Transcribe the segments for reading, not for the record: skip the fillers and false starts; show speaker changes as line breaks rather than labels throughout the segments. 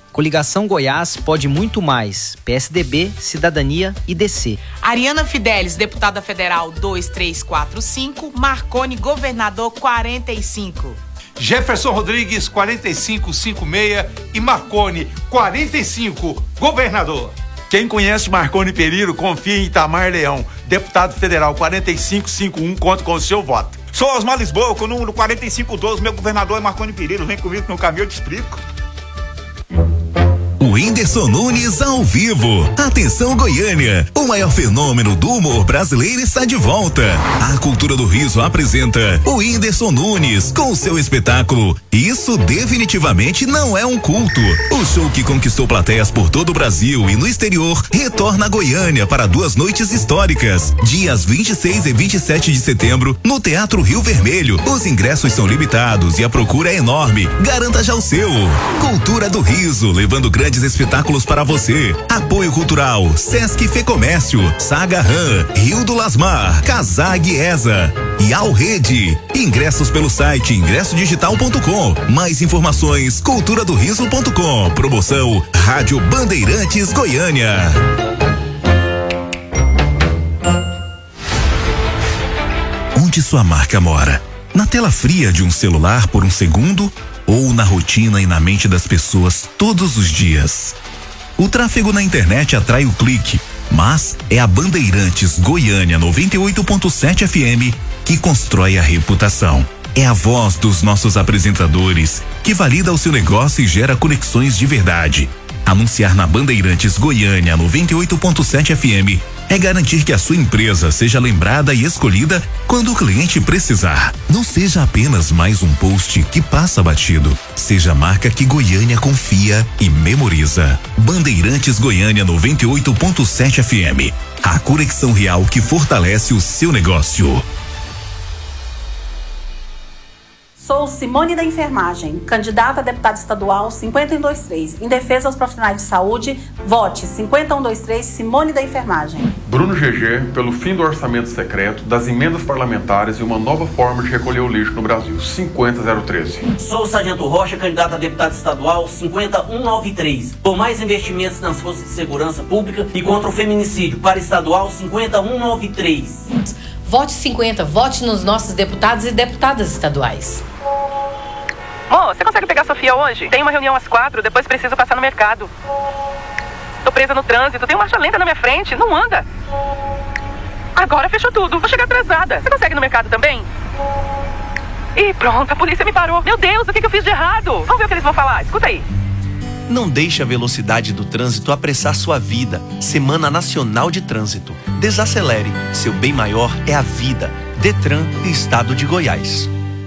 Coligação Goiás pode muito mais. PSDB, Cidadania e DC.
Ariana Fidelis, deputada federal 2345. Marconi, governador 45.
Jefferson Rodrigues 4556 e Marconi 45, governador.
Quem conhece Marconi Perillo, confia em Itamar Leão, deputado federal 4551, conta com o seu voto.
Sou Osmar Lisboa, com o número 4512, meu governador é Marconi Perillo, vem comigo no caminho, eu te explico.
O Whindersson Nunes ao vivo. Atenção, Goiânia. O maior fenômeno do humor brasileiro está de volta. A Cultura do Riso apresenta o Whindersson Nunes com o seu espetáculo Isso Definitivamente Não É um Culto. O show que conquistou plateias por todo o Brasil e no exterior retorna a Goiânia para 2 noites históricas. Dias 26 e 27 de setembro no Teatro Rio Vermelho. Os ingressos são limitados e a procura é enorme. Garanta já o seu. Cultura do Riso, levando grandes espetáculos para você. Apoio cultural Sesc Fecomércio, Saga Ram, Rio do Lasmar, Casag ESA e Alrede. Ingressos pelo site ingressodigital.com. Mais informações culturadoriso.com. Promoção Rádio Bandeirantes Goiânia. Onde sua marca mora? Na tela fria de um celular por um segundo? Ou na rotina e na mente das pessoas todos os dias? O tráfego na internet atrai o clique, mas é a Bandeirantes Goiânia 98.7 FM que constrói a reputação. É a voz dos nossos apresentadores que valida o seu negócio e gera conexões de verdade. Anunciar na Bandeirantes Goiânia 98.7 FM é garantir que a sua empresa seja lembrada e escolhida quando o cliente precisar. Não seja apenas mais um post que passa batido. Seja a marca que Goiânia confia e memoriza. Bandeirantes Goiânia 98.7 FM. A conexão real que fortalece o seu negócio.
Sou Simone da Enfermagem, candidata a deputada estadual 50123. Em defesa aos profissionais de saúde, vote 50123 Simone da Enfermagem.
Bruno GG, pelo fim do orçamento secreto, das emendas parlamentares e uma nova forma de recolher o lixo no Brasil, 50013.
Sou o Sargento Rocha, candidato a deputado estadual 50193. Por mais investimentos nas forças de segurança pública e contra o feminicídio, para estadual 50193.
Vote 50, vote nos nossos deputados e deputadas estaduais.
Mô, você consegue pegar a Sofia hoje? Tem uma reunião às 4, depois preciso passar no mercado. Tô presa no trânsito, tem marcha lenta na minha frente, não anda. Agora fechou tudo, vou chegar atrasada. Você consegue ir no mercado também? Ih, pronto, a polícia me parou. Meu Deus, o que eu fiz de errado? Vamos ver o que eles vão falar, escuta aí.
Não deixe a velocidade do trânsito apressar sua vida. Semana Nacional de Trânsito. Desacelere. Seu bem maior é a vida. Detran e Estado de Goiás.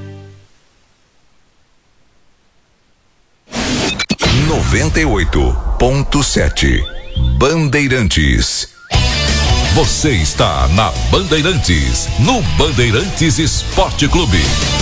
98.7 Bandeirantes. Você está na Bandeirantes, no Bandeirantes Esporte Clube.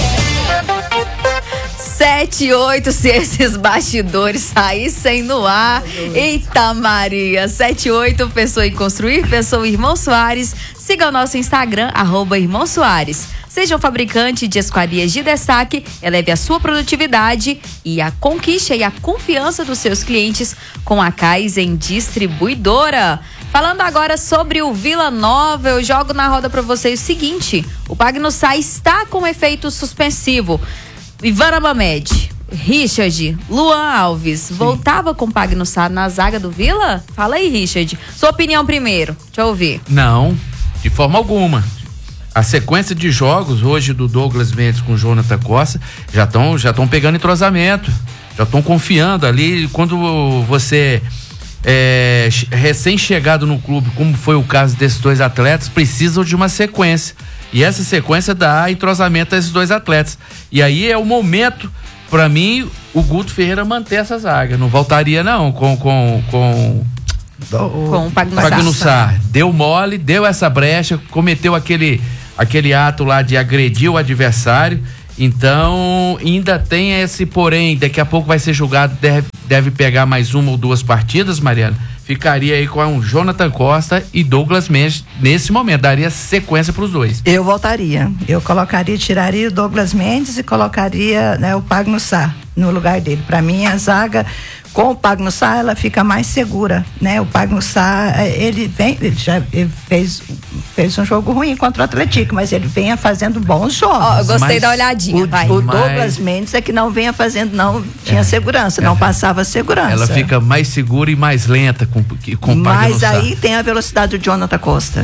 7-8, se esses bastidores saíssem no ar. Eita Maria, 7-8, pensou em construir? Pensou em Irmão Soares? Siga o nosso Instagram, @Irmão Soares. Seja um fabricante de esquadrias de destaque, eleve a sua produtividade e a conquista e a confiança dos seus clientes com a Kaizen Distribuidora. Falando agora sobre o Vila Nova, eu jogo na roda para vocês o seguinte: o Pagnussá está com efeito suspensivo. Ivana Mamed, Richard, Luan Alves, voltava com o Pagnussá na zaga do Vila? Fala aí, Richard. Sua opinião primeiro, deixa eu ouvir.
Não, de forma alguma. A sequência de jogos hoje do Douglas Mendes com o Jonathan Costa já estão pegando entrosamento, já estão confiando ali. Quando você é recém-chegado no clube, como foi o caso desses dois atletas, precisam de uma sequência. E essa sequência dá entrosamento a esses dois atletas. E aí é o momento, para mim, o Guto Ferreira manter essa zaga. Não voltaria não com o Pagnussá. Deu mole, deu essa brecha, cometeu aquele ato lá de agredir o adversário. Então ainda tem esse porém, daqui a pouco vai ser julgado, deve pegar mais 1 ou 2 partidas, Mariana. Ficaria aí com o Jonathan Costa e Douglas Mendes nesse momento, daria sequência para os dois.
Eu voltaria, eu tiraria o Douglas Mendes e colocaria, né, o Pagnussá. no lugar dele. Para mim, a zaga com o Pagnussá, ela fica mais segura, né? O Pagnussá, ele fez um jogo ruim contra o Atlético, mas ele venha fazendo bons jogos.
Eu gostei da olhadinha,
o Douglas Mendes é que não venha fazendo, não tinha segurança, não passava segurança.
Ela fica mais segura e mais lenta com o Pagnussá.
Mas aí tem a velocidade do Jonathan Costa.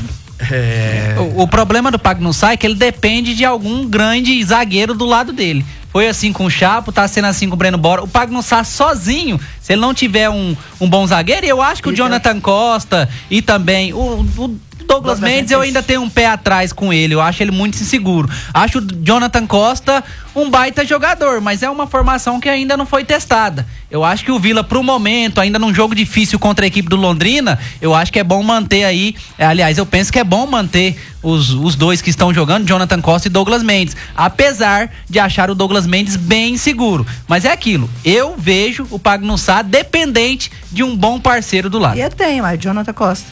O problema do Pagnussá é que ele depende de algum grande zagueiro do lado dele. Foi assim com o Chapo, tá sendo assim com o Breno Bora. O Pagnussá sozinho, se ele não tiver um bom zagueiro, eu acho que o Jonathan Costa e também o Douglas Mendes, eu ainda tenho um pé atrás com ele. Eu acho ele muito inseguro. Acho o Jonathan Costa um baita jogador, mas é uma formação que ainda não foi testada. Eu acho que o Vila, pro momento, ainda num jogo difícil contra a equipe do Londrina, eu acho que é bom manter aí, aliás, eu penso que é bom manter os dois que estão jogando, Jonathan Costa e Douglas Mendes, apesar de achar o Douglas Mendes bem inseguro. Mas é aquilo, eu vejo o Pagnussá dependente de um bom parceiro do lado.
E eu tenho, o Jonathan Costa.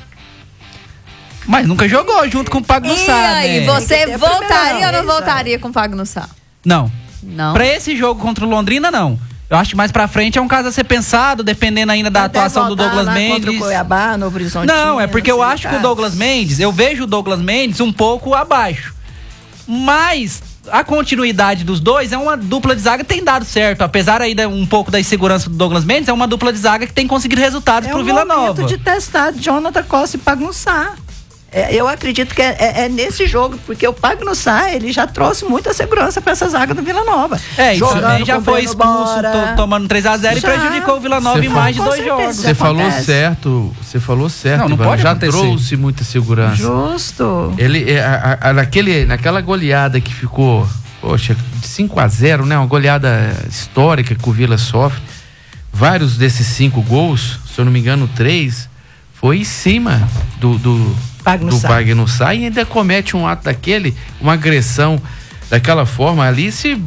Mas nunca jogou junto com o Pagnussá,
né? E aí, você voltaria ou não
vez,
voltaria com o Pagnussá?
Não.
Não?
Pra esse jogo contra o Londrina, não. Eu acho que mais pra frente é um caso a ser pensado, dependendo ainda da atuação do Douglas Mendes.
Contra o Cuiabá, Novo Horizonte.
Não, é porque eu acho que o Douglas Mendes, eu vejo o Douglas Mendes um pouco abaixo. Mas a continuidade dos dois é uma dupla de zaga que tem dado certo. Apesar aí de um pouco da insegurança do Douglas Mendes, é uma dupla de zaga que tem conseguido resultados pro Vila Nova.
É o momento de testar Jonathan Costa e Pagnussá. Eu acredito que é nesse jogo, porque o Pagnussá, ele já trouxe muita segurança para essa zaga do Vila Nova.
E também já foi expulso, tomando 3-0 e prejudicou o Vila Nova em mais de 2 jogos.
Você falou certo.
Não pode
já
acontecer.
Trouxe muita segurança.
Justo.
Ele, naquela goleada que ficou, poxa, de 5-0, né? Uma goleada histórica que o Vila sofre. Vários desses 5 gols, se eu não me engano, 3, foi em cima do Pagnussá, e ainda comete um ato daquele, uma agressão daquela forma ali, se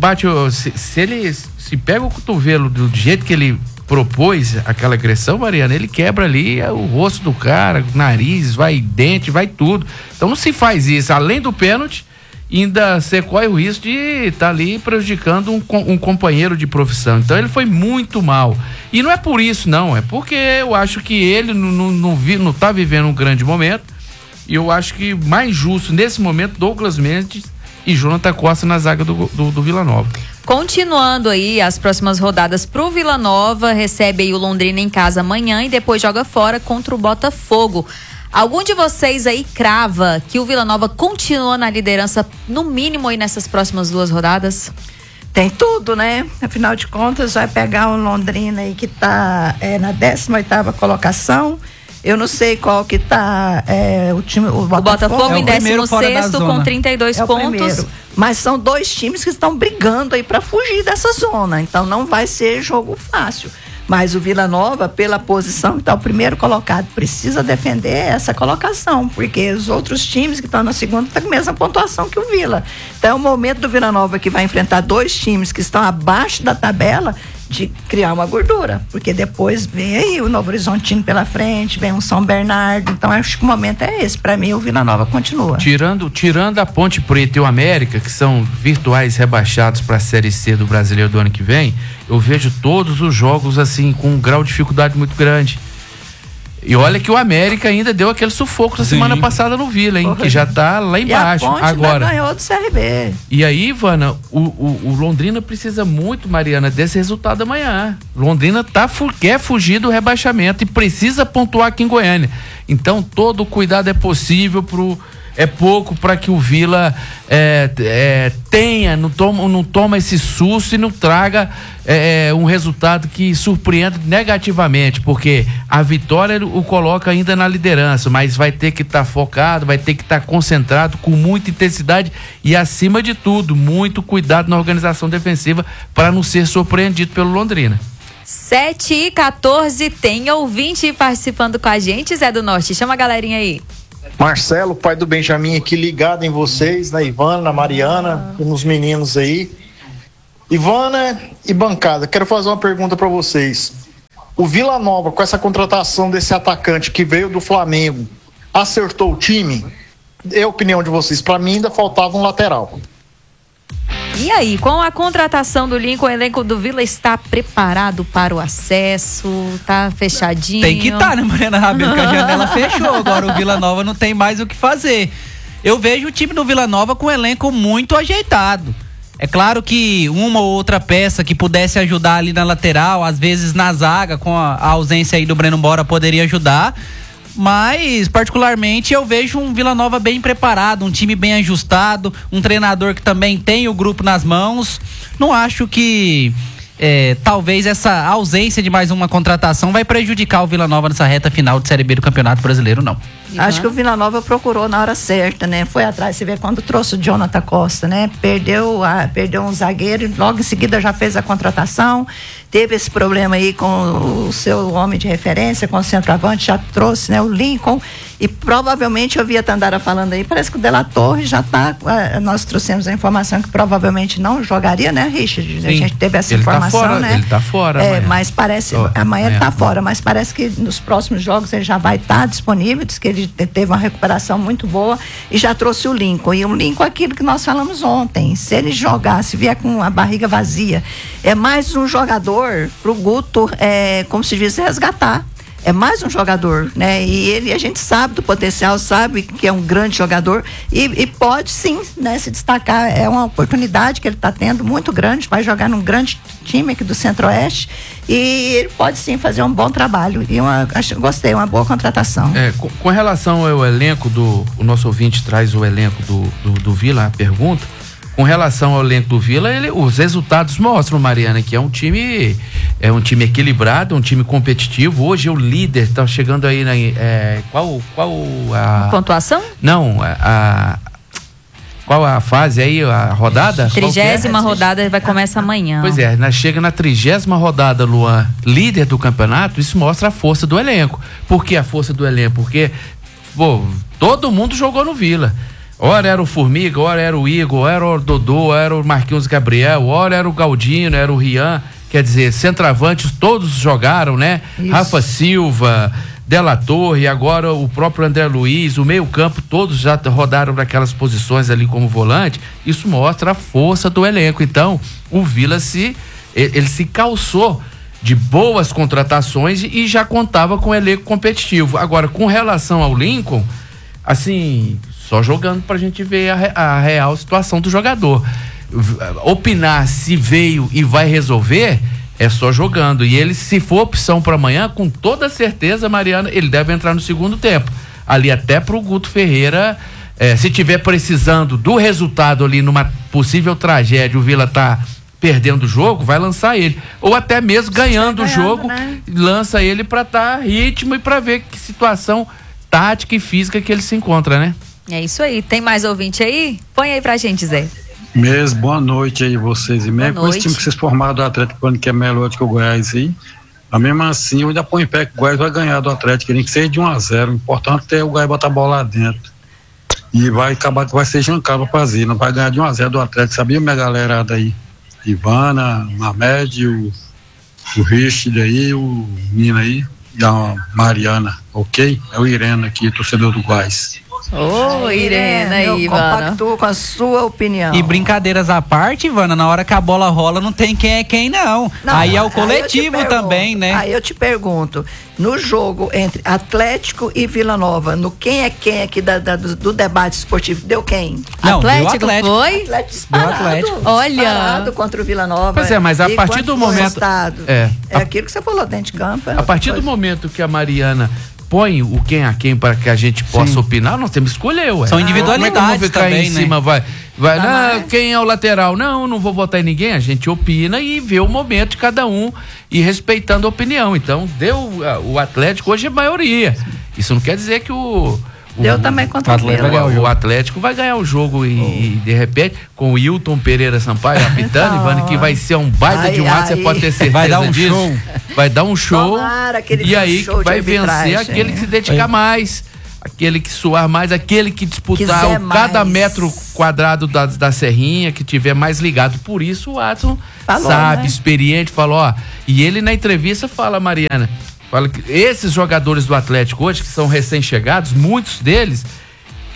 ele pega o cotovelo do jeito que ele propôs aquela agressão, Mariana, ele quebra ali o rosto do cara, o nariz, vai dente, vai tudo. Então não se faz isso, além do pênalti, ainda você corre o risco de estar ali prejudicando um companheiro de profissão. Então ele foi muito mal. E não é por isso, não, é porque eu acho que ele não tá vivendo um grande momento. E eu acho que mais justo nesse momento, Douglas Mendes e Jonathan Costa na zaga do Vila Nova.
Continuando aí as próximas rodadas pro Vila Nova, recebe aí o Londrina em casa amanhã e depois joga fora contra o Botafogo. Algum de vocês aí crava que o Vila Nova continua na liderança, no mínimo aí nessas próximas 2 rodadas?
Tem tudo, né? Afinal de contas, vai pegar o Londrina aí que tá na 18ª colocação. Eu não sei qual que tá o time. O
Botafogo em 16º com 32 pontos.
Mas são 2 times que estão brigando aí para fugir dessa zona. Então não vai ser jogo fácil. Mas o Vila Nova, pela posição que está o primeiro colocado, precisa defender essa colocação, porque os outros times que estão na segunda estão com a mesma pontuação que o Vila. Então é o momento do Vila Nova que vai enfrentar 2 times que estão abaixo da tabela de criar uma gordura, porque depois vem aí o Novo Horizontino pela frente, vem o São Bernardo. Então acho que o momento é esse. Para mim o Vila Nova continua.
Tirando a Ponte Preta e o América, que são virtuais rebaixados para a Série C do Brasileiro do ano que vem, eu vejo todos os jogos assim com um grau de dificuldade muito grande. E olha que o América ainda deu aquele sufoco na semana passada no Vila, hein? Que já tá lá embaixo.
E a Ponte
agora
ganhou do CRB.
E aí, Ivana, o Londrina precisa muito, Mariana, desse resultado amanhã. Londrina quer fugir do rebaixamento e precisa pontuar aqui em Goiânia. Então, todo cuidado é possível é pouco para que o Vila não toma esse susto e não traga um resultado que surpreenda negativamente, porque a vitória o coloca ainda na liderança, mas vai ter que estar focado, vai ter que estar concentrado com muita intensidade e, acima de tudo, muito cuidado na organização defensiva para não ser surpreendido pelo Londrina.
7h14, tem ouvinte participando com a gente, Zé do Norte, chama a galerinha aí.
Marcelo, pai do Benjamin, aqui ligado em vocês, na Ivana, na Mariana e nos meninos aí. Ivana e bancada, quero fazer uma pergunta para vocês. O Vila Nova, com essa contratação desse atacante que veio do Flamengo, acertou o time? É a opinião de vocês. Para mim ainda faltava um lateral.
E aí, com a contratação do Lincoln, o elenco do Vila está preparado para o acesso? Tá fechadinho?
Tem que estar, né, Mariana Rabelo? Que a janela fechou. Agora o Vila Nova não tem mais o que fazer. Eu vejo o time do Vila Nova com um elenco muito ajeitado. É claro que uma ou outra peça que pudesse ajudar ali na lateral, às vezes na zaga, com a ausência aí do Breno Bora, poderia ajudar. Mas, particularmente, eu vejo um Vila Nova bem preparado, um time bem ajustado, um treinador que também tem o grupo nas mãos. Não acho que talvez essa ausência de mais uma contratação vai prejudicar o Vila Nova nessa reta final de Série B do Campeonato Brasileiro, não.
Acho que o Vila Nova procurou na hora certa, né? Foi atrás, você vê quando trouxe o Jonathan Costa, né? Perdeu um zagueiro, logo em seguida já fez a contratação, teve esse problema aí com o seu homem de referência, com o centroavante, já trouxe, né? O Lincoln, e provavelmente eu vi a Tandara falando aí, parece que o De La Torre já tá, nós trouxemos a informação que provavelmente não jogaria, né, Richard? A gente teve essa informação,
tá fora,
né?
Ele tá fora amanhã.
Mas parece, amanhã ele tá fora, mas parece que nos próximos jogos ele já vai estar disponível, diz que ele teve uma recuperação muito boa e já trouxe o Lincoln. E o Lincoln, aquilo que nós falamos ontem, se ele jogar, se vier com a barriga vazia, é mais um jogador pro Guto, como se diz, resgatar. É mais um jogador, né? E a gente sabe do potencial, sabe que é um grande jogador e pode sim, né, se destacar. É uma oportunidade que ele está tendo muito grande, vai jogar num grande time aqui do Centro-Oeste e ele pode sim fazer um bom trabalho. E gostei, uma boa contratação.
Com relação ao elenco o nosso ouvinte traz o elenco do Vila, a pergunta. Com relação ao elenco do Vila, os resultados mostram, Mariana, que é um time equilibrado, um time competitivo. Hoje é o líder, tá chegando aí na qual a
pontuação?
Não, qual a fase aí, a rodada?
30ª rodada vai começar amanhã.
Pois é, chega na 30ª rodada, Luan, líder do campeonato. Isso mostra a força do elenco. Por que a força do elenco? Porque todo mundo jogou no Vila. Ora era o Formiga, ora era o Igor, ora era o Dodô, ora era o Marquinhos Gabriel, ora era o Galdino, era o Rian. Quer dizer, centroavantes todos jogaram, né? Isso. Rafa Silva, De La Torre, agora o próprio André Luiz, o meio-campo, todos já rodaram naquelas posições ali como volante. Isso mostra a força do elenco. Então, o Vila ele se calçou de boas contratações e já contava com o elenco competitivo. Agora, com relação ao Lincoln, assim, só jogando pra gente ver a real situação do jogador. Opinar se veio e vai resolver é só jogando. E ele, se for opção para amanhã, com toda certeza, Mariana, ele deve entrar no segundo tempo. Ali até pro Guto Ferreira, se tiver precisando do resultado ali numa possível tragédia, o Vila tá perdendo o jogo, vai lançar ele. Ou até mesmo ganhando o jogo, né? Lança ele para dar ritmo e para ver que situação tática e física que ele se encontra, né?
É isso aí. Tem mais ouvinte aí? Põe aí pra gente, Zé.
Mesmo, boa noite aí vocês. E mesmo com esse time que vocês formaram do Atlético, que é melhor do que o Goiás aí, mas mesmo assim eu ainda põe em pé que o Goiás vai ganhar do Atlético, nem que seja de 1-0. O importante é o Goiás botar a bola lá dentro. E vai acabar que vai ser jancado pra fazer, não vai ganhar de 1-0 do Atlético, sabia minha galerada aí? Ivana, Mamed, o Richard aí, o menino aí, e a Mariana, ok? É o Irena aqui, torcedor do Goiás.
Ô, Irena,
eu compactuo com a sua opinião.
E brincadeiras à parte, Ivana, na hora que a bola rola não tem quem é quem não. Aí é o coletivo também, né?
Aí eu te pergunto, no jogo entre Atlético e Vila Nova, no quem é quem aqui do debate esportivo, deu quem?
Não,
Atlético
foi? Atlético disparado.
Olha.
Disparado contra o Vila Nova.
Pois é, mas a partir do momento...
É aquilo que você falou dentro de campo.
A partir do momento que a Mariana põe o quem a quem para que a gente possa opinar, nós temos que escolher, ué.
São individualidades
como é que ficar
também,
em cima, vai quem é o lateral? Não vou votar em ninguém, a gente opina e vê o momento de cada um e respeitando a opinião. Então, o Atlético hoje é maioria. Isso não quer dizer que
Deu também contra
o Atlético vai ganhar o jogo e de repente, com o Hilton Pereira Sampaio apitando, Ivana, que vai ser um baita de um ato, você pode ter certeza
vai dar um
disso.
Show.
Vai dar um show.
E
aí que vai vencer aquele que se dedicar mais, aquele que suar mais, aquele que disputar cada metro quadrado da serrinha, que tiver mais ligado. Por isso o Watson sabe, né? Experiente, falou, e ele na entrevista fala, Mariana, fala que esses jogadores do Atlético hoje, que são recém-chegados, muitos deles,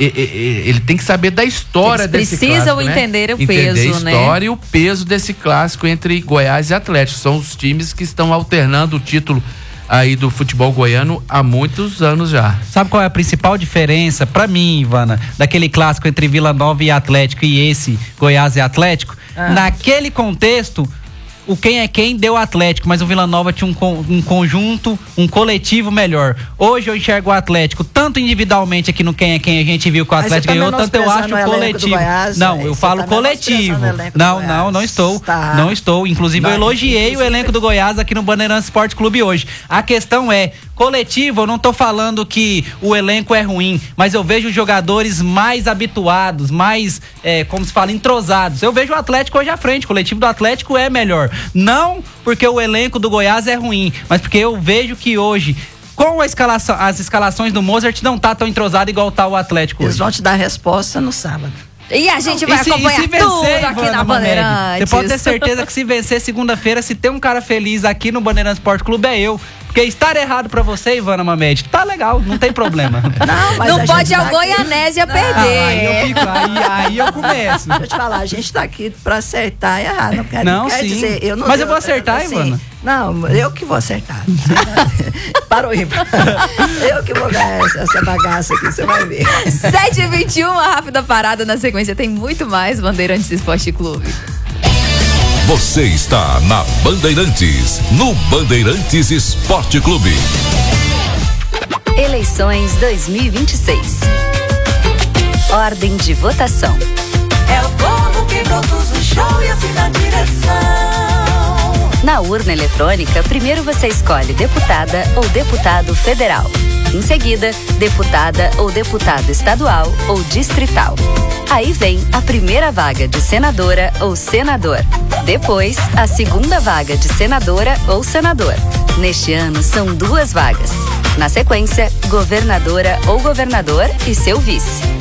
ele tem que saber da história desse clássico.
Precisam entender o peso,
entender a história,
né?
E o peso desse clássico entre Goiás e Atlético. São os times que estão alternando o título aí do futebol goiano há muitos anos já.
Sabe qual é a principal diferença, pra mim, Ivana, daquele clássico entre Vila Nova e Atlético e esse Goiás e Atlético? Naquele contexto, o quem é quem deu Atlético, mas o Vila Nova tinha um conjunto, um coletivo melhor. Hoje eu enxergo o Atlético, tanto individualmente aqui no quem é quem a gente viu que o Atlético ganhou, tanto eu acho o coletivo. Goiás, não, eu falo coletivo. Não estou. Tá. Não estou. Inclusive eu elogiei o elenco do Goiás aqui no Bandeirantes Esporte Clube hoje. A questão é, coletivo, eu não tô falando que o elenco é ruim, mas eu vejo jogadores mais habituados, mais, como se fala, entrosados. Eu vejo o Atlético hoje à frente, o coletivo do Atlético é melhor. Não porque o elenco do Goiás é ruim, mas porque eu vejo que hoje, com as escalações do Mozart, não tá tão entrosado igual tá o Atlético hoje.
Eles vão te dar a resposta no sábado.
E a gente vai acompanhar tudo aqui na Bandeirantes.
Você pode ter certeza que se vencer segunda-feira, se tem um cara feliz aqui no Bandeirantes Esporte Clube é eu. Porque estar errado pra você, Ivana Mamede, tá legal, não tem problema.
Não pode a Goianésia perder.
Aí eu começo.
Deixa eu te falar, a gente tá aqui pra acertar e errar. Não quer dizer, eu não.
Mas eu vou acertar, Ivana.
Não, eu que vou acertar. Parou aí. Eu que vou ganhar essa bagaça aqui, você vai ver.
7h21, a rápida parada. Na sequência tem muito mais Bandeirantes Esporte Clube.
Você está na Bandeirantes, no Bandeirantes Esporte Clube.
Eleições 2026. Ordem de votação.
É o povo que produz o show e assim dá direção.
Na urna eletrônica, primeiro você escolhe deputada ou deputado federal. Em seguida, deputada ou deputado estadual ou distrital. Aí vem a primeira vaga de senadora ou senador. Depois, a segunda vaga de senadora ou senador. Neste ano, são 2 vagas. Na sequência, governadora ou governador e seu vice.